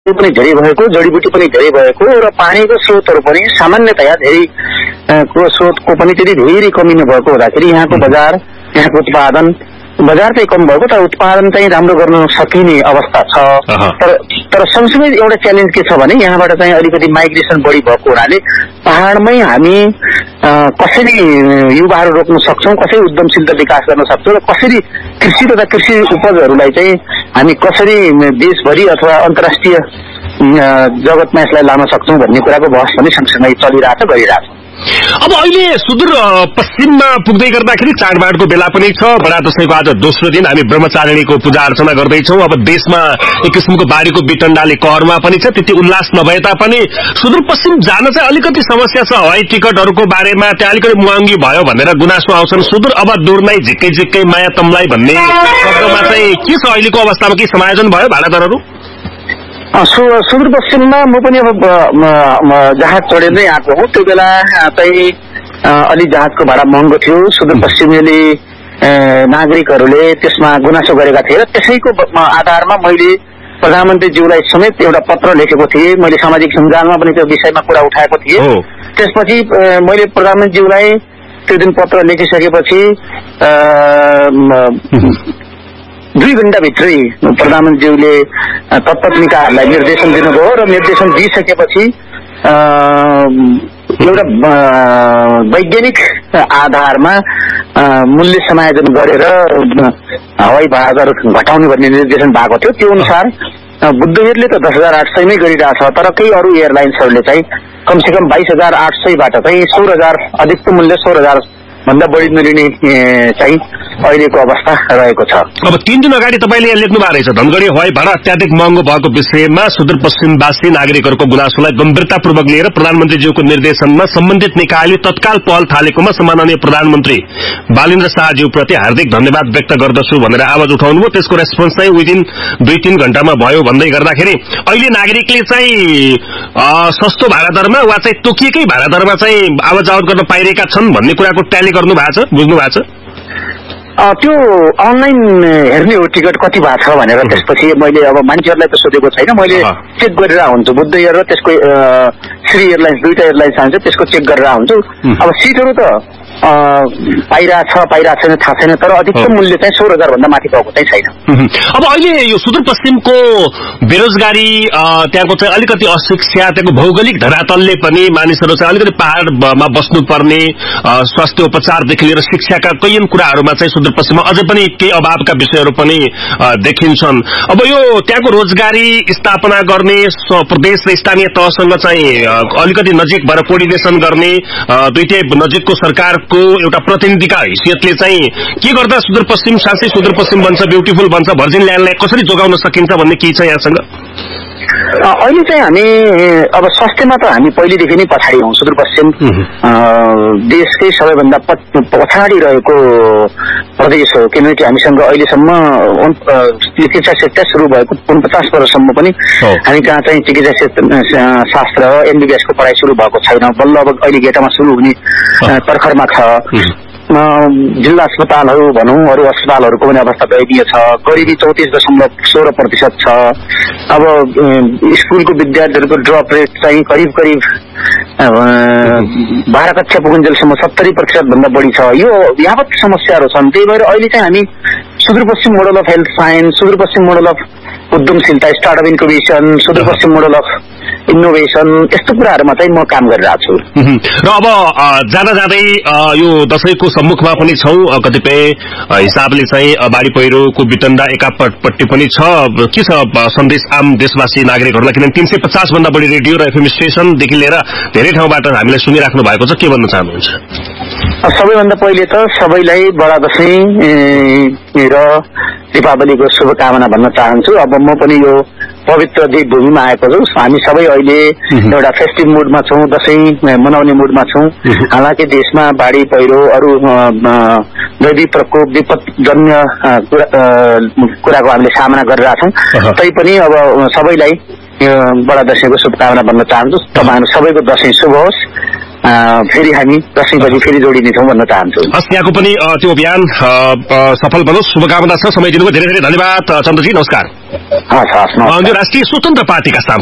पनि धेरै भएको, जडीबुटी पनि धेरै भएको र पानीको स्रोतहरू पनि सामान्यतया धेरै को स्रोतको पनि त्यति धेरै कमी नभएको हुँदाखेरि यहाँको बजार, यहाँको उत्पादन, बजार चाहिँ कम भएको तर उत्पादन चाहिँ राम्रो गर्न सकिने अवस्था छ। तर सँगसँगै एउटा च्यालेन्ज के छ भने यहाँबाट चाहिँ अलिकति माइग्रेसन बढी भएको हुनाले पहाडमै हामी कसरी युवाहरू रोक्न सक्छौँ, कसरी उद्यमशीलता विकास गर्न सक्छौँ र कसरी कृषि तथा कृषि उपजहरूलाई चाहिँ हामी कसरी देशभरि अथवा अन्तर्राष्ट्रिय जगतमा यसलाई लान सक्छौँ भन्ने कुराको बहस पनि सँगसँगै चलिरहेछ, गरिरहेछ। अब अहिले सुदूर पश्चिममा पुग्दै गर्दाखेरि चाडबाडको बेला पनि छ। बडा दशैंको आज दोस्रो दिन हामी ब्रह्मचारिणीको पूजा अर्चना गर्दैछौँ। अब देशमा एक किसिमको बाढीको विटण्डाले कहरमा पनि छ, त्यति उल्लास नभए तापनि सुदूरपश्चिम जान चाहिँ अलिकति समस्या छ। हवाई टिकटहरूको बारेमा त्यहाँ अलिकति महँगी भयो भनेर गुनासो आउँछन्। सुदूर अब दूर नै झिक्कै झिक्कै माया तमलाई भन्ने शब्दमा चाहिँ के छ अहिलेको अवस्थामा? के समायोजन भयो भाडा दरहरू? सुदूरपश्चिममा म पनि अब जहाज चढेर नै आएको हो। त्यो बेला चाहिँ अलि जहाजको भाडा महँगो थियो। सुदूरपश्चिमेली नागरिकहरूले त्यसमा गुनासो गरेका थिए र त्यसैको आधारमा मैले प्रधानमन्त्रीज्यूलाई समेत एउटा पत्र लेखेको थिएँ। मैले सामाजिक सञ्जालमा पनि त्यो विषयमा कुरा उठाएको थिएँ। त्यसपछि मैले प्रधानमन्त्रीज्यूलाई त्यो दिन पत्र लेखिसकेपछि 2 घण्टाभित्रै प्रधानमन्त्रीज्यूले तत्त्वनिकाहरूलाई निर्देशन दिनुभयो र निर्देशन दिइसकेपछि एउटा वैज्ञानिक आधारमा मूल्य समायोजन गरेर हवाई भाडा दर घटाउने भन्ने निर्देशन भएको थियो। त्यो अनुसार बुद्धवीरले त 10,800 नै गरिरहेछ, तर केही अरू एयरलाइन्सहरूले चाहिँ कमसेकम 22,800बाट चाहिँ 16,000 अधिकतम मूल्य 16,000 भन्दा बढी मिलिने चाहिँ अहिलेको अवस्था रहेको छ। अब 3 दिन अगाडि तपाईले यहाँ लेख्नु भएको रहेछ, धनगढी हवाई भाडा अत्याधिक महँगो भएको विषयमा सुदूरपश्चिमवासी नागरिकहरूको गुनासोलाई गम्भीरतापूर्वक लिएर प्रधानमन्त्रीज्यूको निर्देशनमा सम्बन्धित निकायले तत्काल पहल थालेकोमा सम्माननीय प्रधानमन्त्री बालेन्द्र शाहज्यूप्रति हार्दिक धन्यवाद व्यक्त गर्दछु भनेर आवाज उठाउनुभयो। त्यसको रेस्पोन्स चाहिँ विदिन 2-3 घण्टामा भयो भन्दै गर्दाखेरि अहिले नागरिकले चाहिँ सस्तो भाडा दरमा वा चाहिँ तोकिएकै भाडा दरमा चाहिँ आवाज आवत गर्न पाइरहेका छन् भन्ने कुराको ट्याली गर्नु भएको छ, बुझ्नु भएको छ? त्यो अनलाइन हेर्ने हो टिकट कति भएको छ भनेर। त्यसपछि मैले अब मान्छेहरूलाई त सोधेको छैन, मैले चेक गरेर हुन्छु। बुद्ध एयर र त्यसको श्री एयरलाइन्स, दुईटा एयरलाइन्स आउँछ, त्यसको चेक गरेर हुन्छु। अब सिटहरू त पाइरहेछ छैन थाहा छैन, तर अधिकतम मूल्य चाहिँ 16,000 भन्दा माथि भएको चाहिँ छैन। अब अहिले यो सुदूरपश्चिमको बेरोजगारी, त्यहाँको चाहिँ अलिकति अशिक्षा, त्यहाँको भौगोलिक धरातलले पनि मानिसहरू चाहिँ अलिकति पहाडमा बस्नुपर्ने, स्वास्थ्य उपचारदेखि लिएर शिक्षाका कैयन कुराहरूमा चाहिँ सुदूरपश्चिममा अझै पनि केही अभावका विषयहरू पनि देखिन्छन्। अब यो त्यहाँको रोजगारी स्थापना गर्ने प्रदेश र स्थानीय तहसँग चाहिँ अलिकति नजिक भएर कोर्डिनेसन गर्ने, दुईटै नजिकको सरकारको एउटा प्रतिनिधिका हैसियतले चाहिँ के गर्दा सुदूरपश्चिम साँच्चै सुदूरपश्चिम बन्छ, ब्युटिफुल बन्छ, भर्जिन ल्यान्डलाई कसरी जोगाउन सकिन्छ भन्ने के छ यहाँसँग? अहिले चाहिँ हामी अब स्वास्थ्यमा त हामी पहिलेदेखि नै पछाडि हौँ। सुदूरपश्चिम देशकै सबैभन्दा पछाडि रहेको प्रदेश हो, किनकि हामीसँग अहिलेसम्म चिकित्सा शिक्षा सुरु भएको 49 वर्षसम्म पनि हामी कहाँ चाहिँ चिकित्सा शास्त्र MBBS को पढाइ सुरु भएको छैन। बल्ल अब अहिले गेटामा सुरु हुने तर्खरमा छ। जिल्ला अस्पतालहरू भनौँ, अरू अस्पतालहरूको पनि अवस्था दयनीय छ। गरिबी 34.16% छ। अब स्कुलको विद्यार्थीहरूको ड्रप रेट चाहिँ करिब 12 कक्षा पुगुन्जेलसम्म 70% भन्दा बढी छ। यो यावत समस्याहरू छन्। त्यही भएर अहिले चाहिँ हामी Sudurpashchim model of health science, Sudurpashchim model of उद्यमशीलता, startup incubation, Sudurpashchim model of innovation, यस्तो कुराहरूमा चाहिँ म काम गरिरहेको छु। र अब जाँदा जाँदै यो दशैंको सम्मुखमा पनि छौं, कतिपय हिसाबले चाहिँ बाढी पहिरोको विटण्डा एकापट्टि पनि छ। के छ सन्देश आम देशवासी नागरिकहरूलाई? किनभने 350 भन्दा बढी रेडियो र एफएम स्टेशनदेखि लिएर धेरै ठाउँबाट हामीलाई सुनिराख्नु भएको छ, के भन्न चाहनुहुन्छ? सबैभन्दा पहिले त सबैलाई बडा दशैं र दीपावलीको शुभकामना भन्न चाहन्छु। अब म पनि यो पवित्र देवभूमिमा आएको छु। हामी सबै अहिले एउटा फेस्टिभ मुडमा छौँ, दशैं मनाउने मुडमा छौँ। हालाकि देशमा बाढी पहिरो, अरू दैवी प्रकोप, विपदजन्य कुराको हामीले सामना गरिरहेछौँ। तैपनि अब सबैलाई बडा दशैंको शुभकामना भन्न चाहन्छु। तपाईहरु सबैको दशैं शुभ होस्। फेरि हामी 10 बजी फेरि जोडिनेछौँ भन्न चाहन्छु। हस्, यहाँको पनि त्यो अभियान सफल बनोस्, शुभकामना छ। समय दिनुभयो, धेरै धेरै धन्यवाद चन्द्रजी, नमस्कार। हस्, राष्ट्रिय स्वतन्त्र पार्टीका